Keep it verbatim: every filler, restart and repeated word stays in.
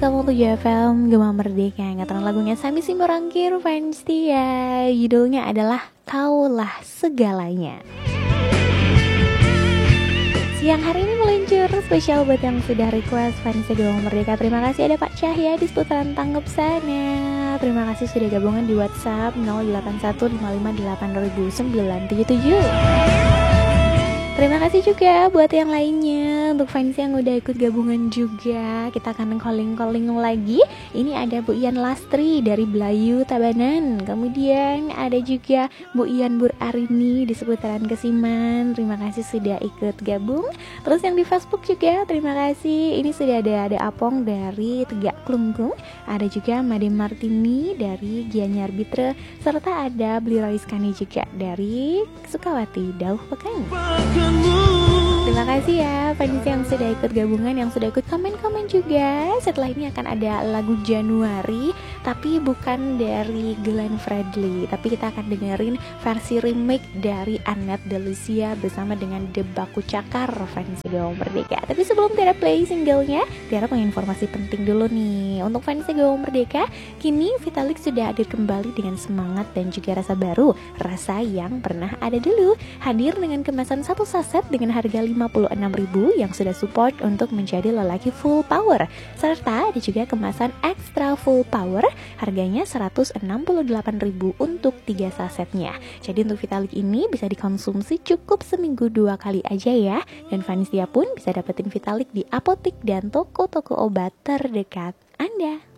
kamu tuh J F M Gema Merdeka. Ngatakan lagunya Sami Simorangkir fans dia. Judulnya adalah Kaulah Segalanya. Siang hari ini meluncur spesial buat yang sudah request fans Gema Merdeka. Terima kasih ada Pak Cahya di seputaran Tanggep sana. Terima kasih sudah gabungan di WhatsApp nol delapan satu lima lima delapan nol sembilan tujuh tujuh. Terima kasih juga buat yang lainnya, untuk fans yang udah ikut gabungan juga. Kita akan calling-calling lagi. Ini ada Bu Ian Lastri dari Belayu Tabanan. Kemudian ada juga Bu Ian Burarini di seputaran Kesiman. Terima kasih sudah ikut gabung. Terus yang di Facebook juga terima kasih. Ini sudah ada ada Apong dari Tegak Klungkung. Ada juga Made Martini dari Gianyar Bitre. Serta ada Beli Roiskani juga dari Sukawati Dauh Pekan. Terima kasih ya fans yang sudah ikut gabungan, yang sudah ikut komen-komen juga. Setelah ini akan ada lagu Januari, tapi bukan dari Glenn Fredly, tapi kita akan dengerin versi remake dari Annette Delicia bersama dengan Debaku Cakar fans Gema Merdeka. Tapi sebelum Tiara play singlenya, Tiara punya informasi penting dulu nih. Untuk fans Gema Merdeka, kini Vitalik sudah hadir kembali dengan semangat dan juga rasa baru, rasa yang pernah ada dulu. Hadir dengan kemasan satu saset dengan harga lima puluh enam ribu yang sudah support untuk menjadi lelaki full power. Serta ada juga kemasan extra full power, harganya seratus enam puluh delapan ribu untuk tiga sasetnya. Jadi untuk Vitalik ini bisa dikonsumsi cukup seminggu dua kali aja ya. Dan Vanisia pun bisa dapetin Vitalik di apotik dan toko-toko obat terdekat Anda.